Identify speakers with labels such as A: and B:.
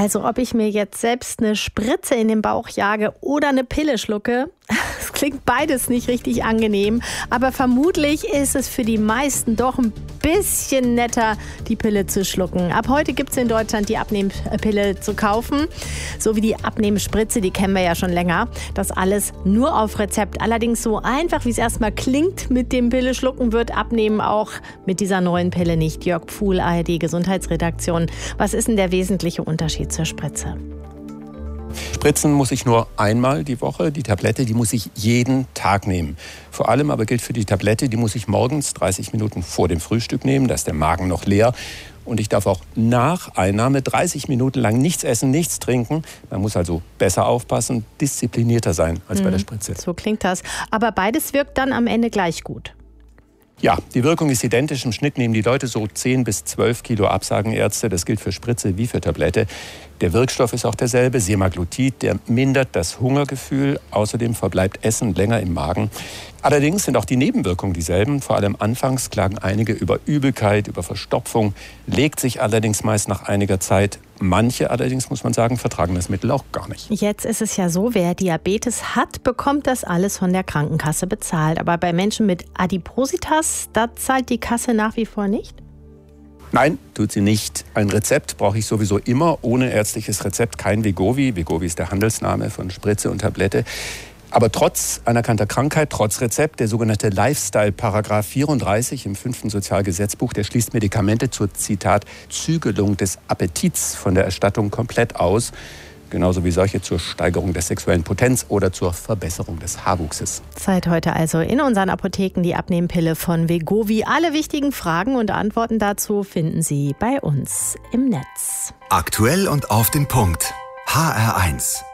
A: Also ob ich mir jetzt selbst eine Spritze in den Bauch jage oder eine Pille schlucke, es klingt beides nicht richtig angenehm, aber vermutlich ist es für die meisten doch ein bisschen netter, die Pille zu schlucken. Ab heute gibt es in Deutschland die Abnehmpille zu kaufen, so wie die Abnehmspritze, die kennen wir ja schon länger. Das alles nur auf Rezept. Allerdings so einfach, wie es erstmal klingt mit dem Pille schlucken, wird Abnehmen auch mit dieser neuen Pille nicht. Jörg Pfuhl, ARD Gesundheitsredaktion. Was ist denn der wesentliche Unterschied zur Spritze?
B: Spritzen muss ich nur einmal die Woche. Die Tablette, die muss ich jeden Tag nehmen. Vor allem aber gilt für die Tablette, die muss ich morgens 30 Minuten vor dem Frühstück nehmen. Da ist der Magen noch leer. Und ich darf auch nach Einnahme 30 Minuten lang nichts essen, nichts trinken. Man muss also besser aufpassen, disziplinierter sein als bei der Spritze.
A: So klingt das. Aber beides wirkt dann am Ende gleich gut.
B: Ja, die Wirkung ist identisch. Im Schnitt nehmen die Leute so 10 bis 12 Kilo ab, sagen Ärzte. Das gilt für Spritze wie für Tablette. Der Wirkstoff ist auch derselbe, Semaglutid. Der mindert das Hungergefühl. Außerdem verbleibt Essen länger im Magen. Allerdings sind auch die Nebenwirkungen dieselben. Vor allem anfangs klagen einige über Übelkeit, über Verstopfung. Legt sich allerdings meist nach einiger Zeit. Manche allerdings, muss man sagen, vertragen das Mittel auch gar nicht.
A: Jetzt ist es ja so, wer Diabetes hat, bekommt das alles von der Krankenkasse bezahlt. Aber bei Menschen mit Adipositas, da zahlt die Kasse nach wie vor nicht?
B: Nein, tut sie nicht. Ein Rezept brauche ich sowieso immer. Ohne ärztliches Rezept kein Wegovy. Wegovy ist der Handelsname von Spritze und Tablette. Aber trotz anerkannter Krankheit, trotz Rezept, der sogenannte Lifestyle-Paragraph 34 im 5. Sozialgesetzbuch, der schließt Medikamente zur, Zitat, Zügelung des Appetits von der Erstattung komplett aus. Genauso wie solche zur Steigerung der sexuellen Potenz oder zur Verbesserung des Haarwuchses.
A: Seit heute also in unseren Apotheken die Abnehmpille von Wegovy. Alle wichtigen Fragen und Antworten dazu finden Sie bei uns im Netz.
C: Aktuell und auf den Punkt. HR1.